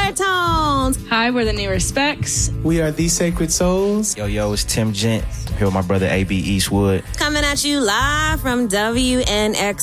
Baritones. Hi, we're the New Respects. We are The Sacred Souls. Yo, it's Tim Gent. I'm here with my brother A.B. Eastwood. Coming at you live from WNXP